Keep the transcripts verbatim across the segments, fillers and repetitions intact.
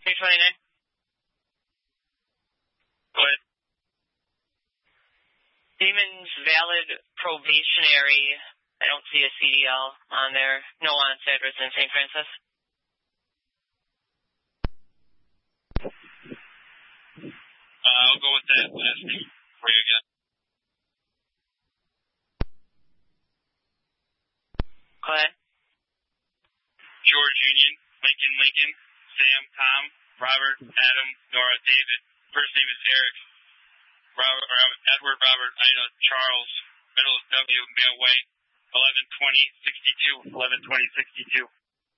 three twenty-nine. Go ahead. Demon's valid probationary. I don't see a C D L on there. No on address in Saint Francis. Uh, I'll go with that last for you again. Go ahead. George Union, Lincoln Lincoln, Sam Tom, Robert Adam Nora David. First name is Eric. Robert or Edward Robert Ida Charles. Middle is W. Male White. eleven twenty sixty-two. eleven twenty sixty-two.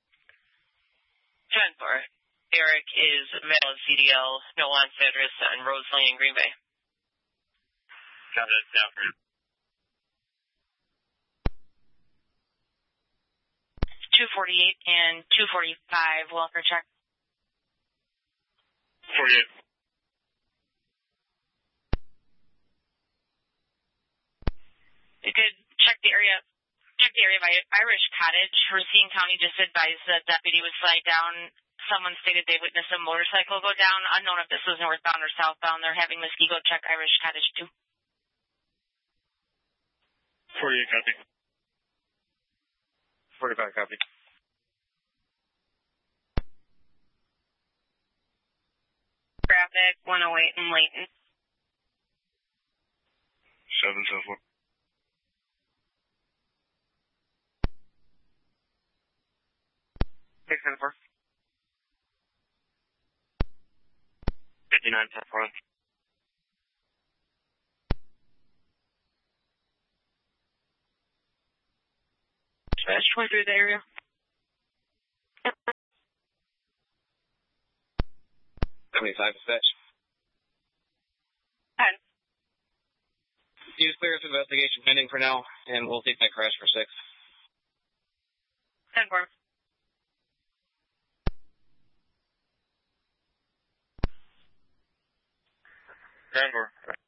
ten four. Eric is male C D L. No on address on Rose Lane, Green Bay. Got it down for you. two forty-eight and two forty-five, Walker check. forty-eight. You could check the area, check the area by Irish Cottage. Racine County just advised that deputy was flagged down. Someone stated they witnessed a motorcycle go down. Unknown if this was northbound or southbound. They're having the ski go check Irish Cottage too. forty-eight copy. forty-five copy. Traffic, one oh eight in Layton. seven seven four. six seven four. fifty-nine ten four. Dispatch twenty-three the area. seventy-five dispatch. ten. Use clearance investigation pending for now, and we'll take that crash for six. ten four. Denver.